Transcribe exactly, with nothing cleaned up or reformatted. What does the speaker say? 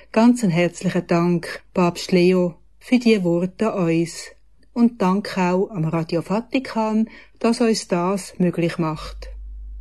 Ganz einen herzlichen Dank, Papst Leo, für die Worte an uns. Und Dank auch am Radio Vatikan, dass uns das möglich macht.